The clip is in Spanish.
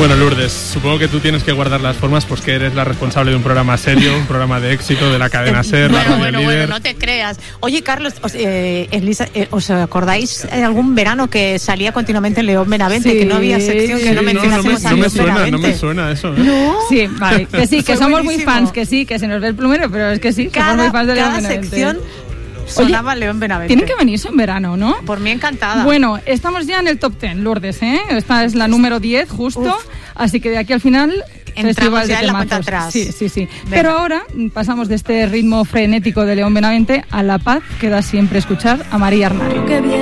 Bueno, Lourdes, supongo que tú tienes que guardar las formas, pues que eres la responsable de un programa serio, un programa de éxito de la cadena SER, la Radio Líder. Bueno, no te creas. Oye, Carlos, Elisa, ¿os acordáis de algún verano que salía continuamente en León Benavente, que no había sección que no mencionásemos a León Benavente? No me suena eso, ¿eh? ¿No? Sí, vale, que sí, que somos muy fans, que sí, que se nos ve el plumero, pero es que sí, somos muy fans de León Benavente. Sección sonaba. Oye, León Benavente. Tienen que venirse en verano, ¿no? Por mí encantada. Bueno, estamos ya en el top 10, Lourdes, ¿eh? Esta es la número 10, justo. Uf. Así que de aquí al final, entramos ya en la cuenta temazos. atrás. Sí. Venga. Pero ahora pasamos de este ritmo frenético de León Benavente a la paz que da siempre escuchar a María Arnal.